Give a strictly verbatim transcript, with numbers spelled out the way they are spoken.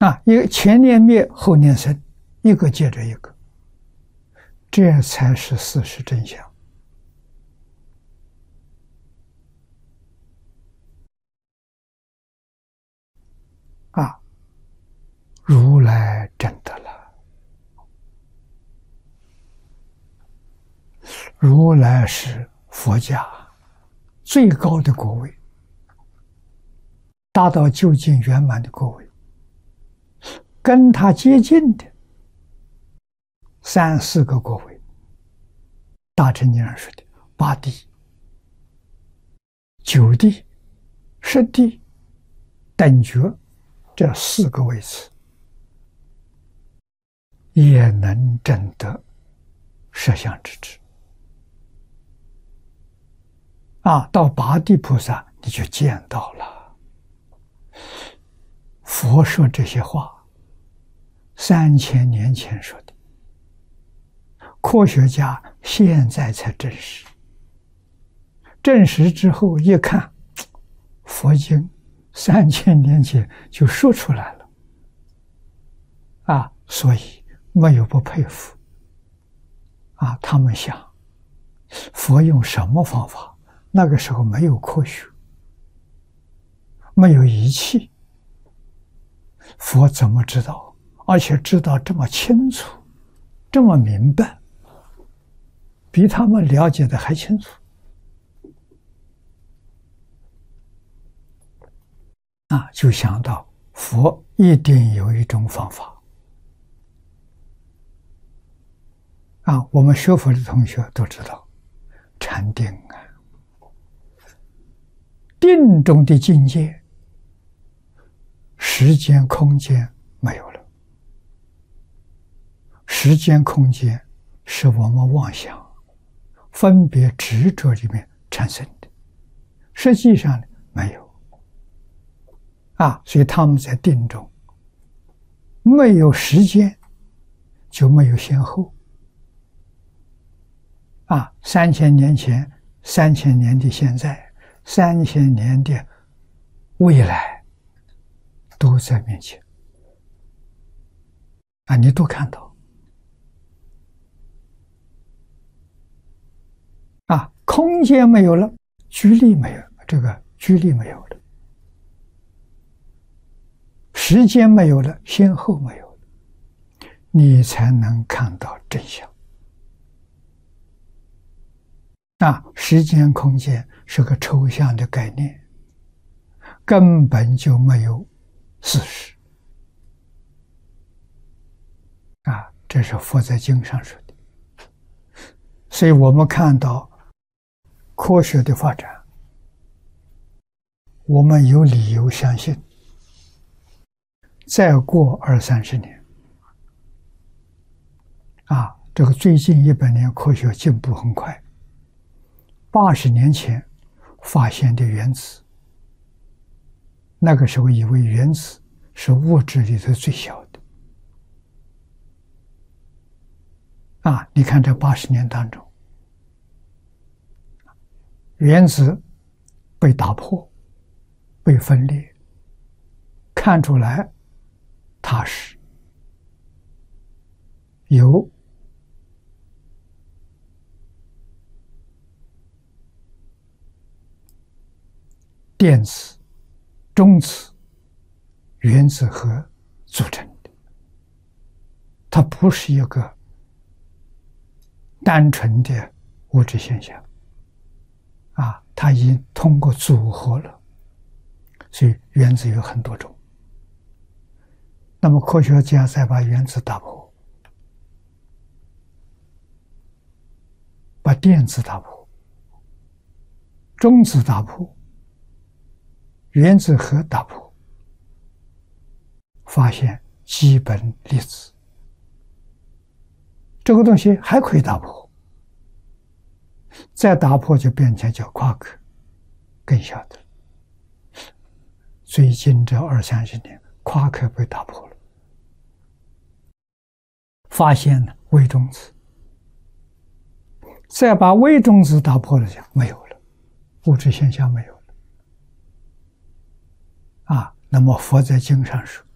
啊，一个前念灭，后念生，一个接着一个，这才是事实真相。啊，如来真得了，如来是佛家最高的果位，达到究竟圆满的果位。跟他接近的三四个果位，大乘经上说的八地、九地、十地、等觉这四个位次，也能证得实相之智。啊，到八地菩萨你就见到了。佛说这些话三千年前说的，科学家现在才证实，证实之后一看，佛经三千年前就说出来了，啊，所以没有不佩服。啊，他们想，佛用什么方法？那个时候没有科学，没有仪器，佛怎么知道？而且知道这么清楚，这么明白，比他们了解的还清楚。啊，就想到佛一定有一种方法。啊，我们学佛的同学都知道，禅定啊，定中的境界，时间空间没有了。时间空间是我们妄想、分别执着里面产生的，实际上没有。啊，所以他们在定中没有时间，就没有先后。啊，三千年前、三千年的现在、三千年的未来，都在面前。啊，你都看到。啊，空间没有了，距离没有，这个距离没有了，时间没有了，先后没有了，你才能看到真相。啊，时间空间是个抽象的概念，根本就没有事实。啊，这是佛在经上说的。所以我们看到科学的发展，我们有理由相信，再过二三十年，啊，这个最近一百年科学进步很快。八十年前发现的原子，那个时候以为原子是物质里头最小的。啊，你看这八十年当中，原子被打破，被分裂，看出来它是由电子、中子、原子核组成的，它不是一个单纯的物质现象。啊，它已经通过组合了，所以原子有很多种。那么科学家再把原子打破，把电子打破，中子打破，原子核打破，发现基本粒子，这个东西还可以打破，再打破就变成叫夸克，更小的。最近这二三十年，夸克被打破了，发现了微中子，再把微中子打破了，就没有了，物质现象没有了。啊，那么佛在经上说，